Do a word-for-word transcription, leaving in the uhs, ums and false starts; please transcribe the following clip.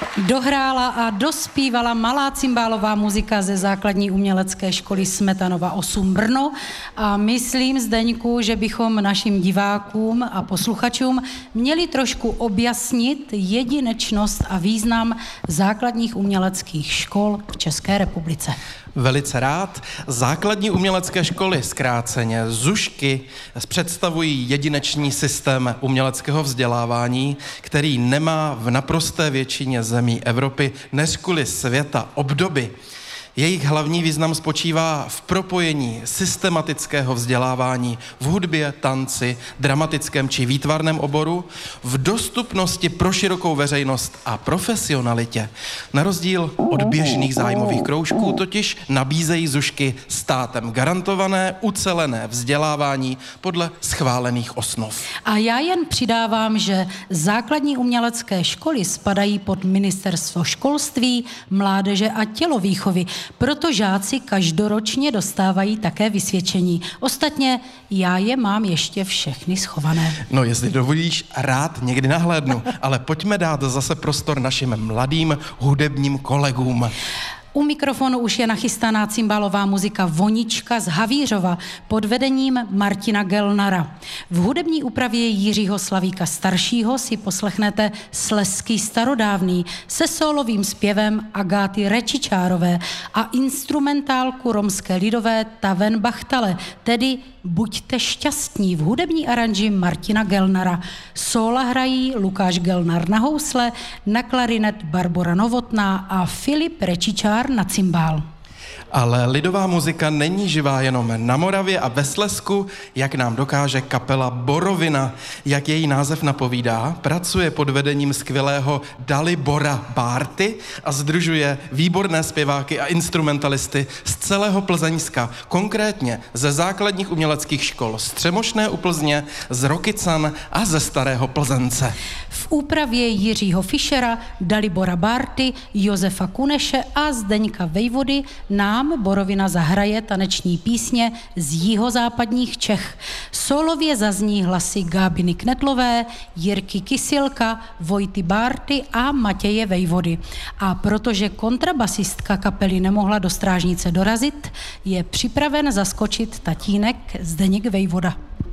dohrála a dospívala malá cymbálová muzika ze základní umělecké školy Smetanova osm Brno a myslím, Zdeňku, že bychom našim divákům a posluchačům měli trošku objasnit jedinečnost a význam základních uměleckých škol v České republice. Velice rád. Základní umělecké školy, zkráceně ZUŠky, představují jedinečný systém uměleckého vzdělávání, který nemá v naprosté většině zemí Evropy, než kvůli světa obdoby. Jejich hlavní význam spočívá v propojení systematického vzdělávání v hudbě, tanci, dramatickém či výtvarném oboru, v dostupnosti pro širokou veřejnost a profesionalitě. Na rozdíl od běžných zájmových kroužků totiž nabízejí ZUŠky státem garantované, ucelené vzdělávání podle schválených osnov. A já jen přidávám, že základní umělecké školy spadají pod Ministerstvo školství, mládeže a tělovýchovy. Proto žáci každoročně dostávají také vysvědčení. Ostatně já je mám ještě všechny schované. No, jestli dovolíš, rád někdy nahlédnu, ale pojďme dát zase prostor našim mladým hudebním kolegům. U mikrofonu už je nachystaná cymbálová muzika Vonička z Havířova pod vedením Martina Gelnara. V hudební úpravě Jiřího Slavíka staršího si poslechnete Slezský starodávný se sólovým zpěvem Agáty Rečičárové a instrumentálku romské lidové Taven Bachtale, tedy Buďte šťastní v hudební aranži Martina Gelnara. Sóla hrají Lukáš Gelnar na housle, na klarinet Barbora Novotná a Filip Rečičár na cymbál. Ale lidová muzika není živá jenom na Moravě a ve Slezsku, jak nám dokáže kapela Borovina. Jak její název napovídá, pracuje pod vedením skvělého Dalibora Bárty a sdružuje výborné zpěváky a instrumentalisty z celého Plzeňska, konkrétně ze základních uměleckých škol z Třemošné u Plzně, z Rokycan a ze Starého Plzence. V úpravě Jiřího Fischera, Dalibora Bárty, Josefa Kuneše a Zdeňka Vejvody nám Borovina zahraje taneční písně z jihozápadních Čech. Solově zazní hlasy Gábiny Knetlové, Jirky Kysilka, Vojty Bárty a Matěje Vejvody. A protože kontrabasistka kapely nemohla do strážnice dorazit, je připraven zaskočit tatínek Zdeněk Vejvoda.